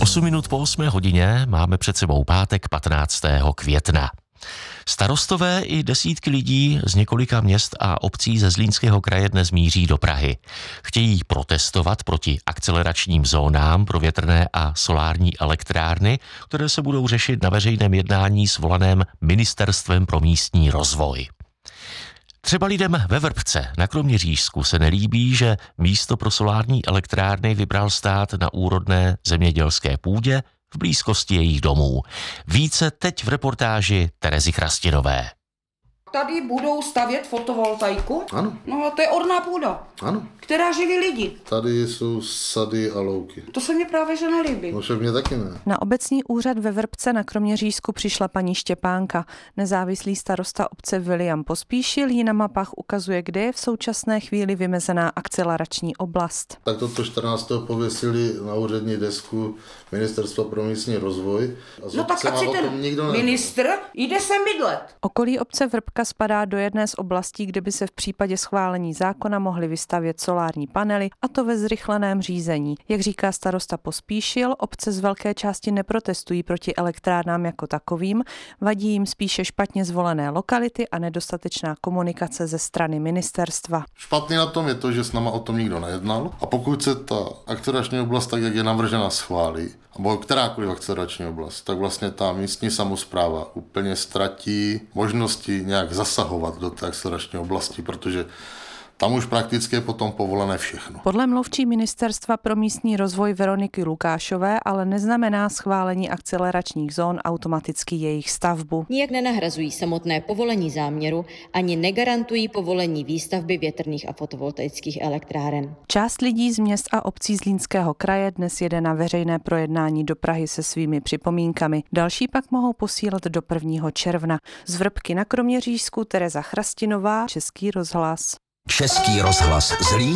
8 minut po 8 hodině máme před sebou pátek 15. května. Starostové i desítky lidí z několika měst a obcí ze Zlínského kraje dnes míří do Prahy. Chtějí protestovat proti akceleračním zónám pro větrné a solární elektrárny, které se budou řešit na veřejném jednání svolaném Ministerstvem pro místní rozvoj. Třeba lidem ve Vrbce na Kroměřížsku se nelíbí, že místo pro solární elektrárny vybral stát na úrodné zemědělské půdě v blízkosti jejich domů. Více teď v reportáži Terezy Chrastinové. Tady budou stavět fotovoltaiku? Ano. No a to je orná půda. Ano. Která živí lidi. Tady jsou sady a louky. To se mi právě že nelíbí. No však mě taky ne. Na obecní úřad ve Vrbce na Kroměřížsku přišla paní Štěpánka. Nezávislý starosta obce William Pospíšil jí na mapách ukazuje, kde je v současné chvíli vymezená akcelerační oblast. Tak toto 14. pověsili na úřední desku Ministerstva pro místní rozvoj. No tak ať si ten ministr jde sem bydlet. Okolí obce Vrbka spadá do jedné z oblastí, kde by se v případě schválení zákona mohly vystavět solární panely, a to ve zrychleném řízení. Jak říká starosta Pospíšil, obce z velké části neprotestují proti elektrárnám jako takovým, vadí jim spíše špatně zvolené lokality a nedostatečná komunikace ze strany ministerstva. Špatný na tom je to, že s náma o tom nikdo nejednal, a pokud se ta akcelerační oblast, tak jak je navržena, schválí, nebo kterákoliv akcelerační oblast, tak vlastně ta místní samospráva úplně ztratí možnosti nějak zasahovat do té akcelerační oblasti, protože tam už prakticky je potom povolené všechno. Podle mluvčí Ministerstva pro místní rozvoj Veroniky Lukášové ale neznamená schválení akceleračních zón automaticky jejich stavbu. Nijak nenahrazují samotné povolení záměru ani negarantují povolení výstavby větrných a fotovoltaických elektráren. Část lidí z měst a obcí Zlínského kraje dnes jede na veřejné projednání do Prahy se svými připomínkami. Další pak mohou posílat do 1. června. Z Vrbky na Kroměřížsku Tereza Chrastinová, Český rozhlas. Český rozhlas Zlín.